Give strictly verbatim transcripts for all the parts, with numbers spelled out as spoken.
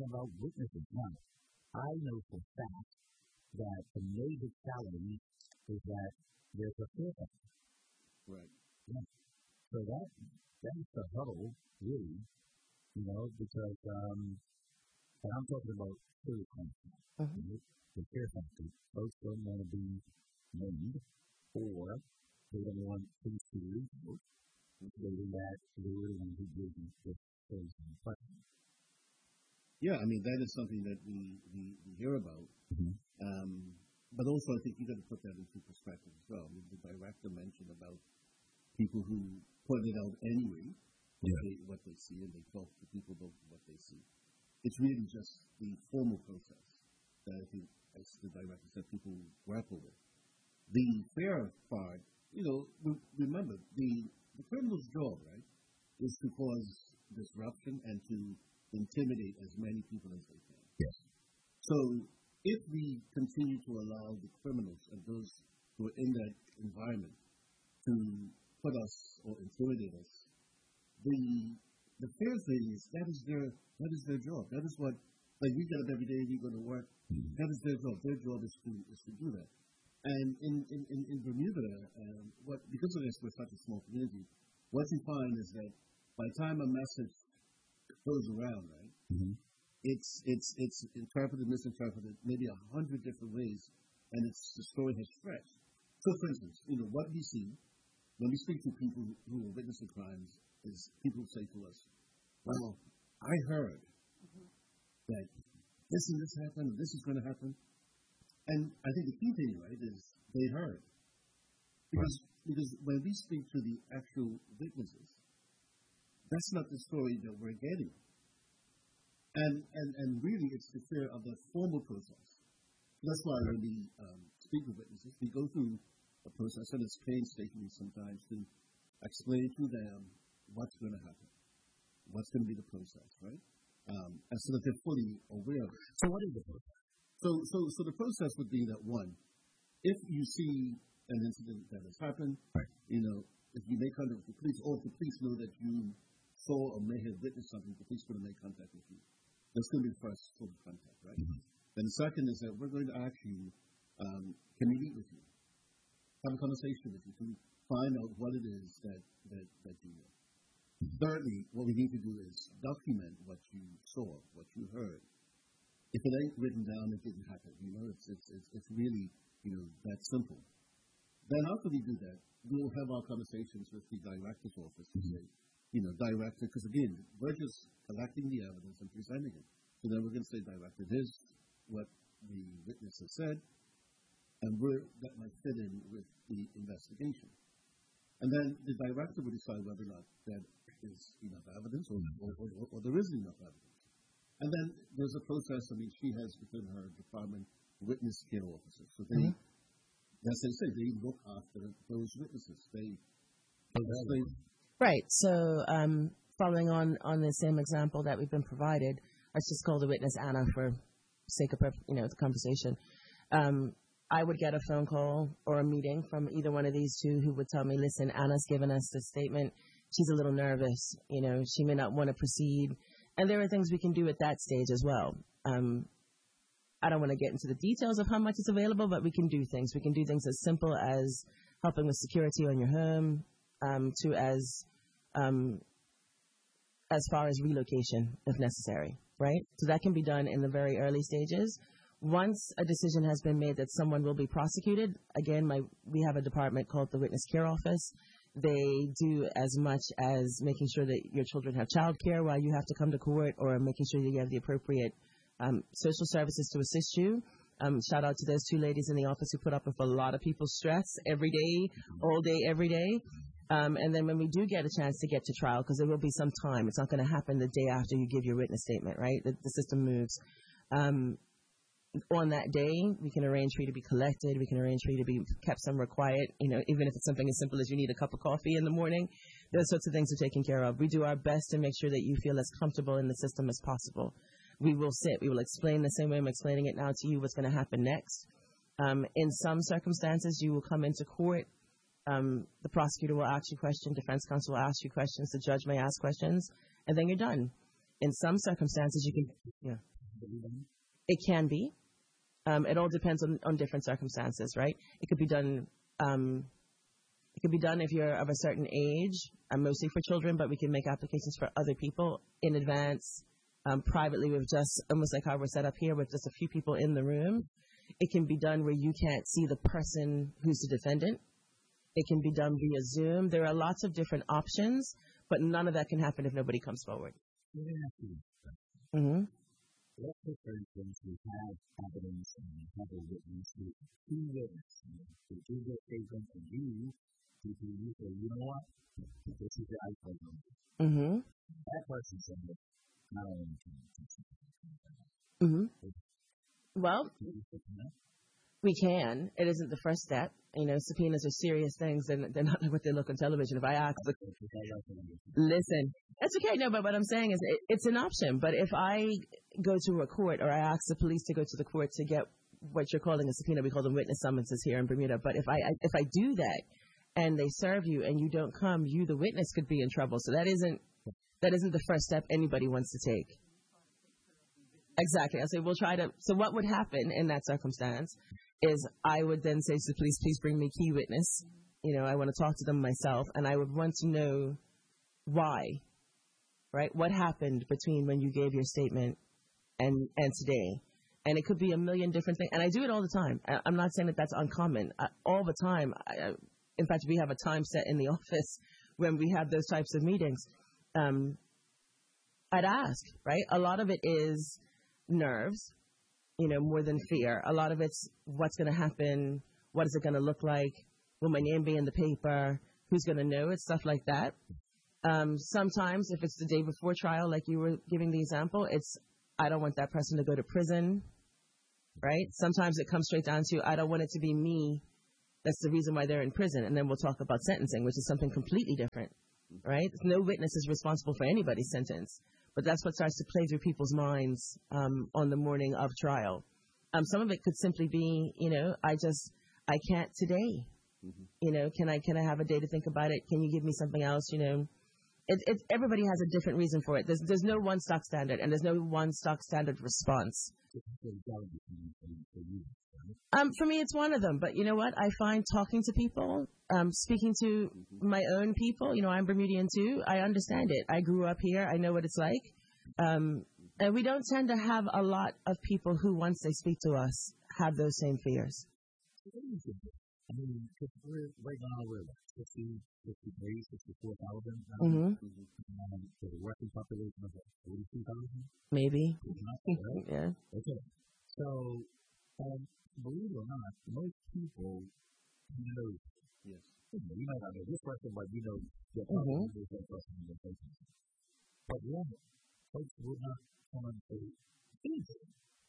about witnesses. Now, I know for a fact that the major challenge is that there's a fear factor. Right. Yeah. So that that's the hurdle, really, you know, because um, and I'm talking about serious crimes. Mm-hmm. Right? The fear factor. Folks don't want to be named, or they don't want things to leak out, stating that they were the ones who did this crazy question. Yeah, I mean, that is something that we, we, we hear about. Mm-hmm. Um, but also, I think you've got to put that into perspective as well. I mean, the director mentioned about people who put it out anyway, what, yeah. they, what they see, and they talk to people about what they see. It's really just the formal process that I think, as the director said, people grapple with. The fair part, you know, remember, the, the criminal's job, right, is to cause disruption and to intimidate as many people as they can. Yes. So if we continue to allow the criminals and those who are in that environment to put us or intimidate us, the the fair thing is that is their that is their job. That is what, like, we get up every day, we go to work. Mm-hmm. That is their job. Their job is to is to do that. And in in, in, in Bermuda, um, what because of this, we're such a small community. What you find is that by the time a message goes around, right, mm-hmm. it's it's it's interpreted, misinterpreted, maybe a hundred different ways, and it's the story has stretched. So, for instance, you know what we see when we speak to people who are witnessing crimes is people say to us, "Well, I heard mm-hmm. that this and this happened, and this is going to happen," and I think the key thing, right, is they heard because right. because when we speak to the actual witnesses, that's not the story that we're getting. And, and and really, it's the fear of the formal process. That's why when we um, speak with witnesses, we go through a process, and it's painstakingly sometimes to explain to them what's going to happen, what's going to be the process, right? Um, and so that they're fully aware of it. So what is the process? So, so, so the process would be that, one, if you see an incident that has happened, right. you know, if you make contact with the police, or if the police know that you saw or may have witnessed something, the police are going to make contact with you. That's going to be the first sort of contact, right? Mm-hmm. Then the second is that we're going to ask you, um, can we meet with you? Have a conversation with you to find out what it is that, that, that you know. Mm-hmm. Thirdly, what we need to do is document what you saw, what you heard. If it ain't written down, it didn't happen. You know, it's, it's, it's, it's really, you know, that simple. Then after we do that, we'll have our conversations with the director's office and say, you know, director, because again, we're just collecting the evidence and presenting it. So then we're going to say, director, here's what the witness has said, and we're, that might fit in with the investigation. And then the director will decide whether or not that is enough evidence or, or, or, or there isn't enough evidence. And then there's a process, I mean, she has within her department witness care officers. So they, mm-hmm. as they say, they look after those witnesses. They, they Right. So um, following on, on the same example that we've been provided, let's just call the witness Anna for sake of, you know, the conversation. Um, I would get a phone call or a meeting from either one of these two who would tell me, listen, Anna's given us this statement. She's a little nervous. You know, she may not want to proceed. And there are things we can do at that stage as well. Um, I don't want to get into the details of how much is available, but we can do things. We can do things as simple as helping with security on your home, um, to as um, as far as relocation if necessary, right? So that can be done in the very early stages. Once a decision has been made that someone will be prosecuted, again, my we have a department called the Witness Care Office. They do as much as making sure that your children have child care while you have to come to court, or making sure that you have the appropriate um, social services to assist you. Um, shout out to those two ladies in the office who put up with a lot of people's stress every day, all day, every day. Um, and then when we do get a chance to get to trial, because there will be some time, it's not going to happen the day after you give your witness statement, right? The, the system moves. Um, on that day, we can arrange for you to be collected. We can arrange for you to be kept somewhere quiet, you know, even if it's something as simple as you need a cup of coffee in the morning. Those sorts of things are taken care of. We do our best to make sure that you feel as comfortable in the system as possible. We will sit. We will explain the same way I'm explaining it now to you what's going to happen next. Um, in some circumstances, you will come into court. Um, the prosecutor will ask you questions. Defense counsel will ask you questions. The judge may ask questions. And then you're done. In some circumstances, you can... yeah. It can be. Um, it all depends on, on different circumstances, right? It could be done. Um, it could be done if you're of a certain age, and mostly for children, but we can make applications for other people in advance, um, privately, with just almost like how we're set up here, with just a few people in the room. It can be done where you can't see the person who's the defendant. It can be done via Zoom. There are lots of different options, but none of that can happen if nobody comes forward. Mm-hmm. Let's say, for instance, we have evidence and we have a witness who two witnesses who give their statement to you, people you say, you know what, this is the iPhone number. Mm-hmm. That person said, not only can Mm-hmm. Well, we can. It isn't the first step. You know, subpoenas are serious things, and they're not like what they look on television. If I ask, the, listen, that's okay. No, but what I'm saying is it, it's an option. But if I go to a court or I ask the police to go to the court to get what you're calling a subpoena, we call them witness summonses here in Bermuda. But if I, I if I do that and they serve you and you don't come, you, the witness, could be in trouble. So that isn't that isn't the first step anybody wants to take. Exactly. I say we'll try to. So what would happen in that circumstance is I would then say to the police, please bring me key witness. You know, I want to talk to them myself, and I would want to know why, right? What happened between when you gave your statement and and today? And it could be a million different things. And I do it all the time. I, I'm not saying that that's uncommon. I, all the time. I, in fact, we have a time set in the office when we have those types of meetings. Um, I'd ask, right? A lot of it is nerves, you know, more than fear. A lot of it's what's going to happen, what is it going to look like, will my name be in the paper, who's going to know it, stuff like that. Um, sometimes if it's the day before trial, like you were giving the example, it's I don't want that person to go to prison, right? Sometimes it comes straight down to I don't want it to be me. That's the reason why they're in prison. And then we'll talk about sentencing, which is something completely different, right? No witness is responsible for anybody's sentence. But that's what starts to play through people's minds um, on the morning of trial. Um, some of it could simply be, you know, I just, I can't today. Mm-hmm. You know, can I can I have a day to think about it? Can you give me something else? You know, it, it, everybody has a different reason for it. There's there's no one stock standard, and there's no one stock standard response. Um, for me, it's one of them. But you know what? I find talking to people, um, speaking to my own people, you know, I'm Bermudian too. I understand it. I grew up here. I know what it's like. Um, and we don't tend to have a lot of people who, once they speak to us, have those same fears. I mean, because we're right now we're like fifty, fifty-three, sixty-four thousand. Mm-hmm. Um, for the working population of like forty-two thousand. Maybe. Right? Yeah. Okay. So, um, believe it or not, most people know. Yes. You know, I know this person, but you know, the mm-hmm. person, this person, this person. But yeah, folks will not come and say anything.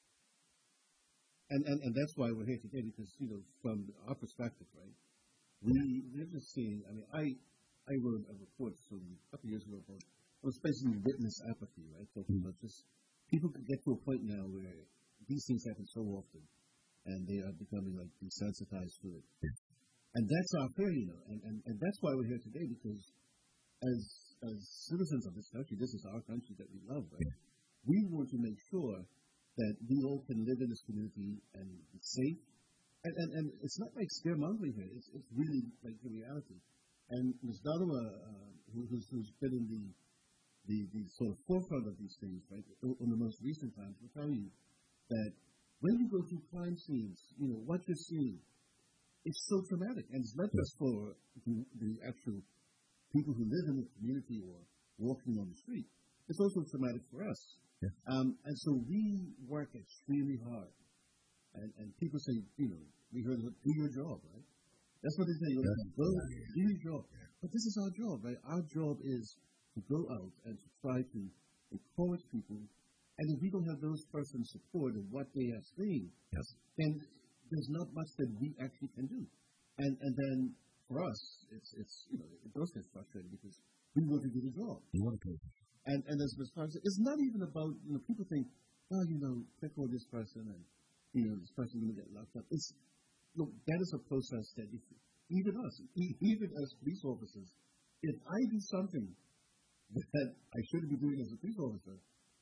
And, and and that's why we're here today, because, you know, from our perspective, right, we, we're just seeing, I mean, I I wrote a report some a couple years ago about, it was basically witness apathy, right, talking mm-hmm. about just, people could get to a point now where these things happen so often, and they are becoming, like, desensitized to it. And that's our fear, you know, and, and, and that's why we're here today, because as as citizens of this country, this is our country that we love, right, we want to make sure that we all can live in this community and be safe. And, and, and it's not like scaremongering here. It's, it's really like the reality. And Miz Donowa, uh, who, who's, who's been in the, the, the sort of forefront of these things, right, in the most recent times, will tell you that when you go through crime scenes, you know, what you're seeing is so traumatic. And it's not just for the, the actual people who live in the community or walking on the street. It's also traumatic for us. Yeah. Um, and so we work extremely hard. And, and people say, you know, we heard of it, do your job, right? That's what they say. You know, yeah. Go, do your job. But this is our job, right? Our job is to go out and to try to encourage people. And if we don't have those persons' support of what they are seeing, yes. then there's not much that we actually can do. And and then for us, it's, it's you know, it does get frustrating because we want to do the job. You want to do it. And, and as Miz Clark said, it's not even about, you know, people think, oh, you know, pick on this person and, you know, this person's going to get locked up. It's, look, that is a process that if, even us, even as police officers, if I do something that I shouldn't be doing as a police officer,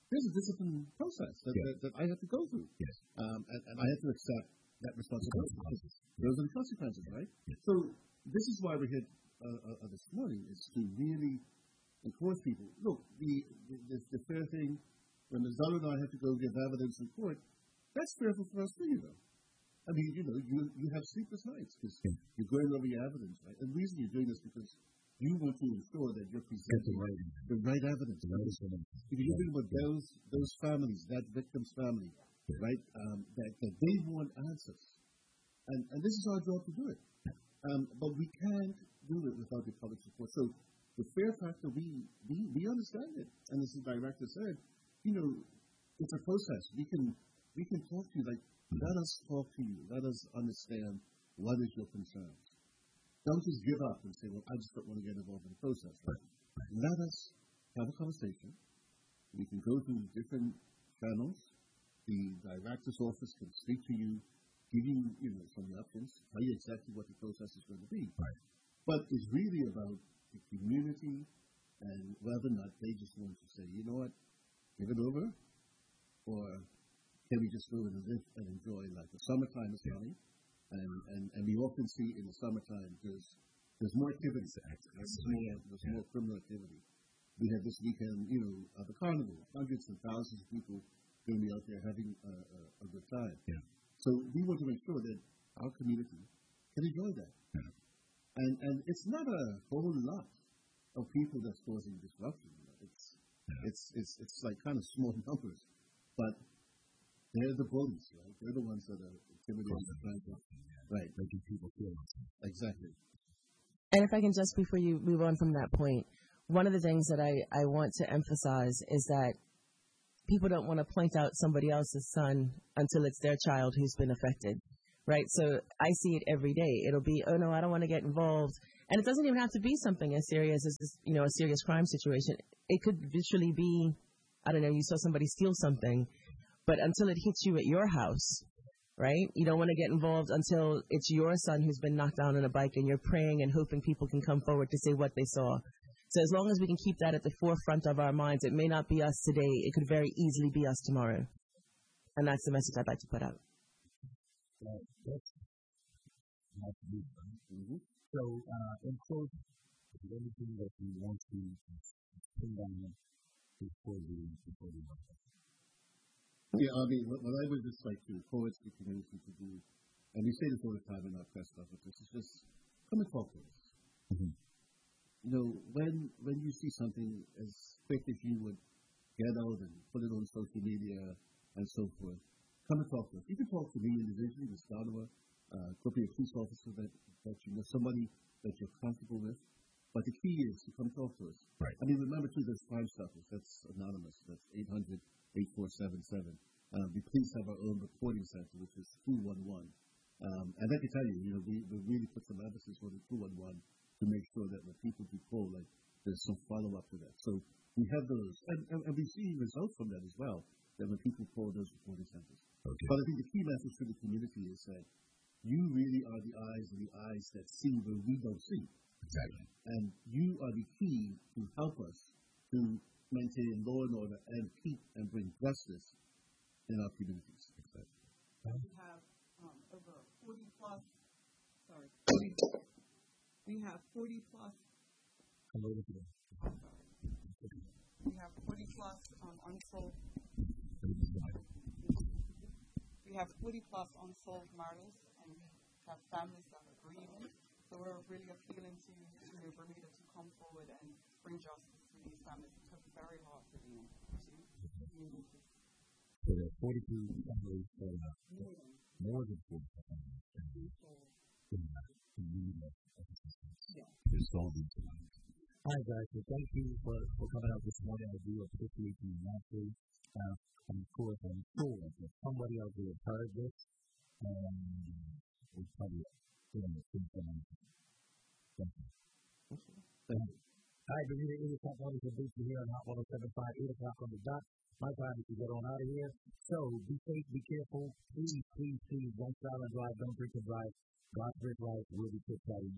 there's a discipline process that, yeah. that, that I have to go through. Yes. Um, and, and I have to accept that responsibility. Those are the consequences, right? Yes. So this is why we're here uh, uh, this morning, is to really encourage people. Look, the, the, the fair thing, when Miz Dunn and I have to go give evidence in court, that's fearful for us too, you know. I mean, you know, you, you have sleepless nights because yeah. you're going over your evidence, right? And the reason you're doing this because you want to ensure that you're presenting the right, the right evidence. The right evidence. Because you're dealing with those, those families, that victim's family, yeah. right, um, that, that they want answers. And, and this is our job to do it. Um, but we can't do it without the public support. So the fear factor, we, we, we understand it. And as the director said, you know, it's a process. We can we can talk to you, like, let us talk to you. Let us understand what is your concerns. Don't just give up and say, well, I just don't want to get involved in the process. Right? Let us have a conversation. We can go through different channels. The director's office can speak to you, give you, you know, some options, tell you exactly what the process is going to be. Right. But it's really about the community and whether or not they just want to say, you know what, give it over, or can we just go and live and enjoy, like the summertime is coming, and, and, and we often see in the summertime there's there's more activity, there's more, there's more criminal activity. We had this weekend, you know, uh, the carnival, hundreds and thousands of people going to be out there having a, a, a good time. Yeah. So we want to make sure that our community can enjoy that. Yeah. And and it's not a whole lot of people that's causing disruption. It's yeah. it's it's it's like kind of small numbers, but they're the bullies, right? They're the ones that are intimidating the people, right? Making people feel exactly. And if I can just, before you move on from that point, one of the things that I, I want to emphasize is that people don't want to point out somebody else's son until it's their child who's been affected, right? So I see it every day. It'll be, oh, no, I don't want to get involved. And it doesn't even have to be something as serious as, this, you know, a serious crime situation. It could literally be, I don't know, you saw somebody steal something, but until it hits you at your house, right? You don't want to get involved until it's your son who's been knocked down on a bike and you're praying and hoping people can come forward to say what they saw. So as long as we can keep that at the forefront of our minds, it may not be us today. It could very easily be us tomorrow. And that's the message I'd like to put out. Uh, that's not good, right? Mm-hmm. So, uh, in close, is there anything that you want to pin down before the before the work? Yeah, I mean, what, what I would just like to encourage the community to do, and we say this all the time in our press conferences, is just come and talk to us. Mm-hmm. You know, when when you see something as quick as you would get out and put it on social media and so forth, come and talk to us. You can talk to me individually, Miz Donovan, uh, could be a police officer that, that you know, somebody that you're comfortable with. But the key is to come talk to us. Right. I mean, remember, too, there's Crime Stoppers. That's anonymous. That's eight hundred, eight four seven seven. Uh, we please have our own reporting center, which is two one one. Um, and I can tell you, you know, we, we really put some emphasis on the two one one to make sure that when people do call, like, there's some follow-up to that. So we have those. And, and, and we see results from that as well, that when people call those reporting centers. Okay. But I think the key message to the community is that you really are the eyes and the eyes that see where we don't see. Exactly. And you are the key to help us to maintain law and order and keep and bring justice in our communities. Exactly. We have um, over forty plus, sorry, forty, we have forty plus, I'm waiting for that. I'm sorry. We have forty plus um, unsolved, we have forty plus unsolved murders, and we have families that are grieving. So we're really appealing to, to Bermuda to come forward and bring justice to these families. It took very hard for them to community. So there are forty-two families that are more than forty families in the need of assistance to solve these problems. All right, guys, so thank you for, for coming out this morning. I do appreciate you immensely. Uh, and of course, I'm sure that somebody out there has heard this and will probably doing the same thing. Thank you. Thank you. All right, Bermuda eight o'clock on the beach here on Hot one oh seven point five, eight o'clock on the dot. My time is to get on out of here. So be safe, be careful. Please, please, please don't style and drive, don't drink and drive. God's great life will be kept by you.